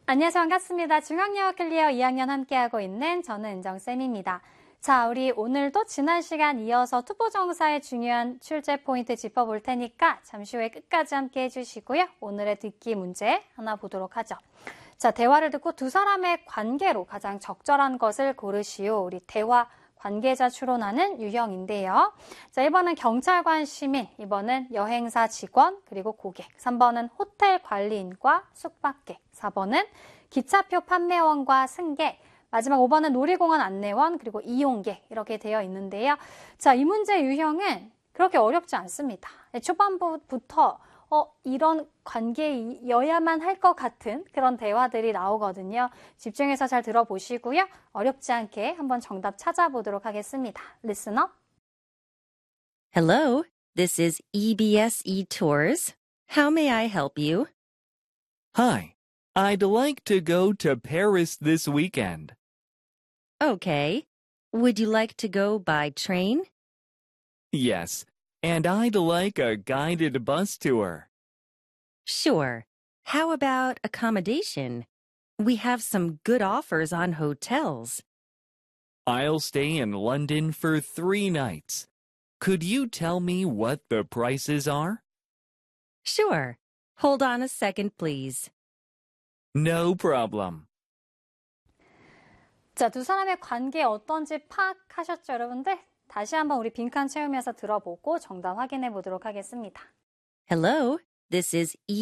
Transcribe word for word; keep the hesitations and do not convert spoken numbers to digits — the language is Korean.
안녕하세요. 반갑습니다. 중학영어 클리어 이 학년 함께하고 있는 저는 은정쌤입니다. 자, 우리 오늘도 지난 시간 이어서 투부정사의 중요한 출제 포인트 짚어볼 테니까 잠시 후에 끝까지 함께 해주시고요. 오늘의 듣기 문제 하나 보도록 하죠. 자, 대화를 듣고 두 사람의 관계로 가장 적절한 것을 고르시오. 우리 대화 관계자 추론하는 유형인데요. 자, 일 번은 경찰관 시민, 이 번은 여행사 직원, 그리고 고객, 삼 번은 호텔 관리인과 숙박객, 사 번은 기차표 판매원과 승객, 마지막 오 번은 놀이공원 안내원, 그리고 이용객 이렇게 되어 있는데요. 자, 이 문제 유형은 그렇게 어렵지 않습니다. 초반부터 어, 이런 관계여야만 할 것 같은 그런 대화들이 나오거든요. 집중해서 잘 들어보시고요. 어렵지 않게 한번 정답 찾아보도록 하겠습니다. Listen up. Hello, this is E B S eTours. How may I help you? Hi, I'd like to go to Paris this weekend. Okay. Would you like to go by train? Yes, and I'd like a guided bus tour. Sure. How about accommodation? We have some good offers on hotels. I'll stay in London for three nights. Could you tell me what the prices are? Sure. Hold on a second, please. No problem. 자, 두 사람의 관계 어떤지 파악하셨죠, 여러분들? 다시 한번 우리 빈칸 채우면서 들어보고 정답 확인해 보도록 하겠습니다. Hello, this is E